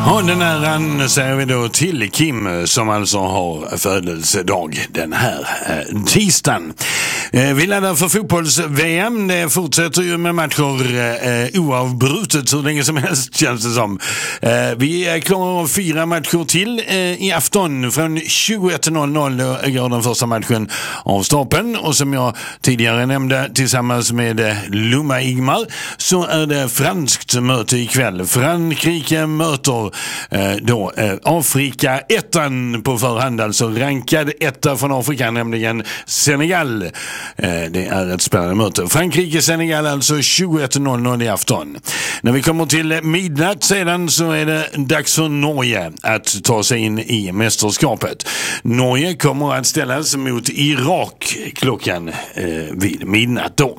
Och den här säger vi då till Kim som alltså har födelsedag den här tisdagen. Vi laddar för fotbolls-VM. Det fortsätter ju med matcher oavbrutet så länge som helst känns det som. Vi klarar av 4 matcher till i afton. Från 21.00 då går den första matchen av stapeln. Och som jag tidigare nämnde tillsammans med Luma Igmar så är det franskt möte ikväll. Frankrike möter då Afrika ettan på förhand, alltså rankad etta från Afrika, nämligen Senegal. Det är ett spännande möte. Frankrike-Senegal alltså 21.00 i afton. När vi kommer till midnatt sedan så är det dags för Norge att ta sig in i mästerskapet. Norge kommer att ställas mot Irak klockan vid midnatt då.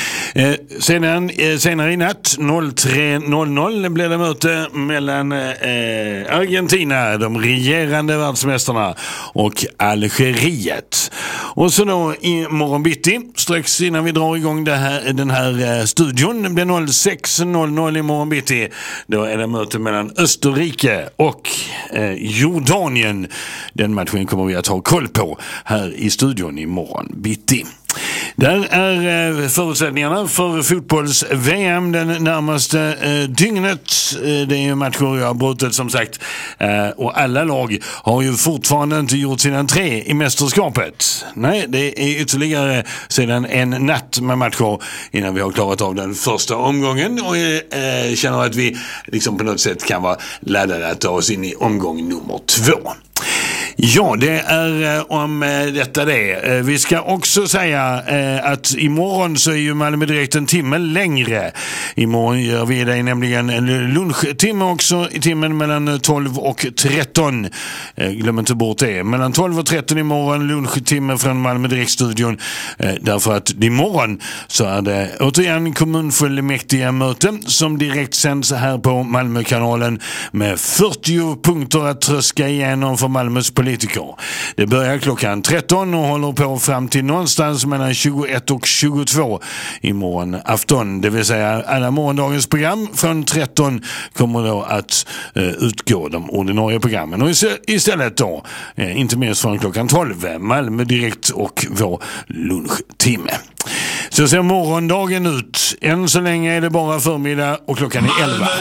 Senare i natt 03.00 blir det möte mellan Argentina, de regerande världsmästarna, och Algeriet. Och så då i morgon bitti, strax innan vi drar igång den här studion, det blir 06.00 i morgon bitti. Då är det möte mellan Österrike och Jordanien. Den matchen kommer vi att ha koll på här i studion i morgon bitti. Där är förutsättningarna för fotbolls-VM den närmaste dygnet. Det är ju matcher jag har brutit som sagt. Och alla lag har ju fortfarande inte gjort sin entré i mästerskapet. Nej, det är ytterligare sedan en natt med matcher innan vi har klarat av den första omgången. Och jag känner att vi liksom på något sätt kan vara laddade att ta oss in i omgång nummer 2. Ja, det är om detta det. Vi ska också säga att imorgon så är ju Malmö direkt en timme längre. Imorgon gör vi det nämligen en lunchtimme också i timmen mellan 12 och 13. Glöm inte bort det. Mellan 12 och 13 imorgon lunchtimme från Malmö Direkt-studion. Därför att imorgon så är det återigen kommunfullmäktige möte som direkt sänds här på Malmökanalen med 40 punkter att tröska igenom för Malmös politiker. Det börjar klockan 13 och håller på fram till någonstans mellan 21 och 22 imorgon afton. Det vill säga alla morgondagens program från 13 kommer då att utgå de ordinarie programmen. Och istället då, inte minst från klockan 12, Malmö Direkt och vår lunchtimme. Så ser morgondagen ut. Än så länge är det bara förmiddag och klockan är 11.